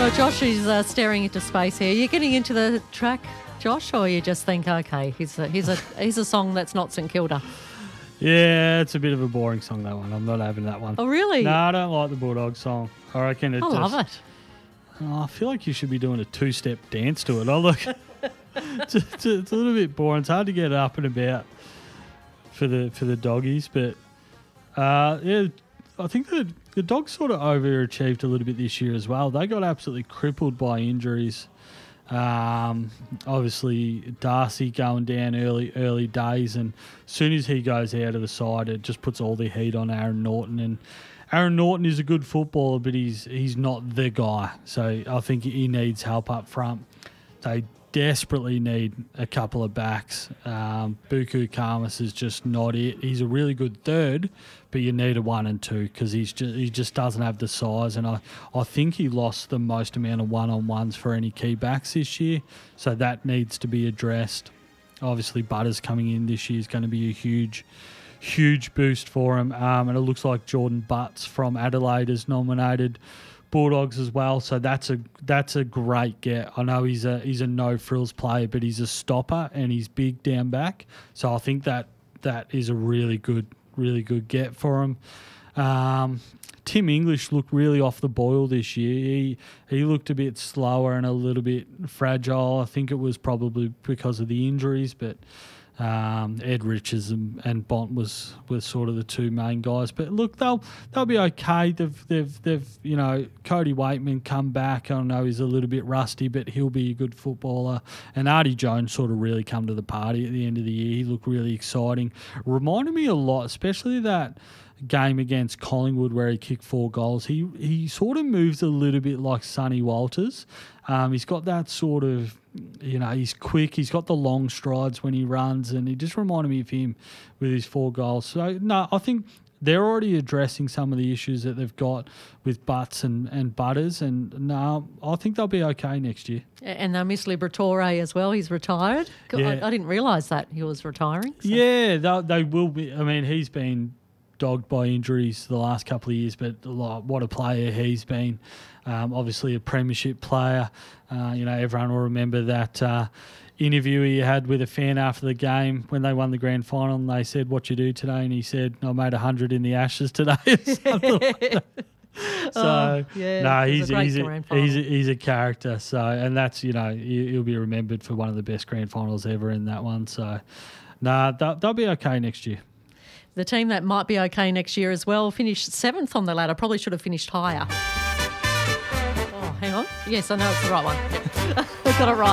Oh, Josh is staring into space here. You're getting into the track, Josh, or you just think, okay, he's a song that's not St Kilda? Yeah, it's a bit of a boring song, that one. I'm not having that one. Oh, really? No, I don't like the Bulldog song. I reckon it love it. Oh, I feel like you should be doing a two-step dance to it. Oh, look, it's a little bit boring. It's hard to get up and about for the doggies, but yeah, I think the Dogs sort of overachieved a little bit this year as well. They got absolutely crippled by injuries. Obviously, Darcy going down early days, and as soon as he goes out of the side, it just puts all the heat on Aaron Norton. And Aaron Norton is a good footballer, but he's not the guy. So I think he needs help up front. They desperately need a couple of backs. Buku Khamis is just not it. He's a really good third, but you need a 1 and 2 because he just doesn't have the size. And I think he lost the most amount of one-on-ones for any key backs this year, so that needs to be addressed. Obviously, Butters coming in this year is going to be a huge boost for him. And it looks like Jordan Butts from Adelaide is nominated Bulldogs as well, so that's a great get. I know he's a no frills player, but he's a stopper and he's big down back, so I think that is a really good get for him. Tim English looked really off the boil this year. He looked a bit slower and a little bit fragile. I think it was probably because of the injuries, but Ed Richards and Bont was sort of the two main guys. But look, they'll be okay. They've Cody Waitman come back. I know he's a little bit rusty, but he'll be a good footballer. And Artie Jones sort of really come to the party at the end of the year. He looked really exciting. Reminded me a lot, especially that game against Collingwood where he kicked 4 goals. He sort of moves a little bit like Sonny Walters. He's got that sort of, he's quick. He's got the long strides when he runs, and he just reminded me of him with his 4 goals. So, no, I think they're already addressing some of the issues that they've got with Butts and Butters, and no, I think they'll be okay next year. And they miss Liberatore as well. He's retired. Yeah. I didn't realise that he was retiring. So. Yeah, they will be. I mean, he's been dogged by injuries the last couple of years, but what a player he's been. Obviously a premiership player. Everyone will remember that interview he had with a fan after the game when they won the grand final, and they said, "What you do today?" And he said, "I made 100 in the Ashes today." So he's a character. So, and that's he'll be remembered for one of the best grand finals ever in that one. So, they'll be okay next year. The team that might be okay next year as well finished 7th on the ladder. Probably should have finished higher. Oh, hang on. Yes, I know it's the right one. I got it right.